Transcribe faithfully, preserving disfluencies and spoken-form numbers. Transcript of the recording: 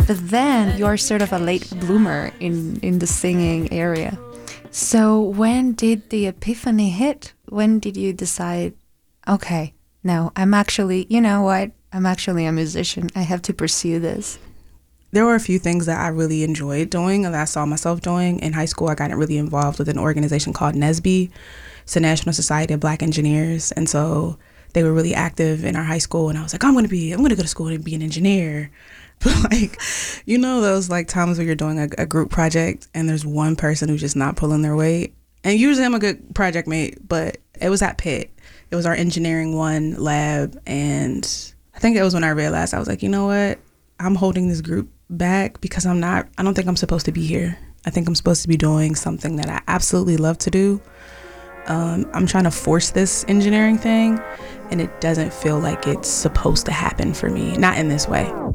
But then you're sort of a late bloomer in, in the singing area. So when did the epiphany hit? When did you decide, okay, no, I'm actually, you know what? I'm actually a musician. I have to pursue this. There were a few things that I really enjoyed doing and that I saw myself doing. In high school, I got really involved with an organization called NSBE. It's the National Society of Black Engineers. And so they were really active in our high school. And I was like, I'm going to be, I'm going to go to school and be an engineer. But like, you know, those like times where you're doing a, a group project and there's one person who's just not pulling their weight. And usually I'm a good project mate, but it was at Pitt. It was our engineering one lab. And I think it was when I realized, I was like, you know what? I'm holding this group back because I'm not, I don't think I'm supposed to be here. I think I'm supposed to be doing something that I absolutely love to do. Um, I'm trying to force this engineering thing and it doesn't feel like it's supposed to happen for me, not in this way.